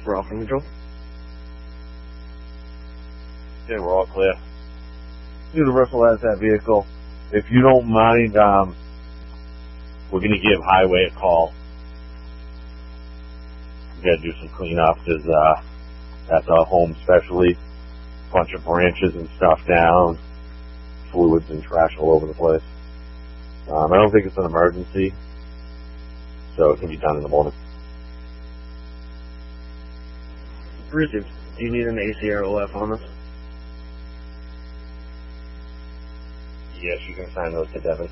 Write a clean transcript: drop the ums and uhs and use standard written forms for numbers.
We're all from control. Okay, we're all clear. Universal has that vehicle. If you don't mind, we're going to give Highway a call. We got to do some cleanup. That's our home specialty. Bunch of branches and stuff down, fluids and trash all over the place. I don't think it's an emergency, so it can be done in the morning. Received. Do you need an ACR OF on this? Yes, you can sign those to Devin.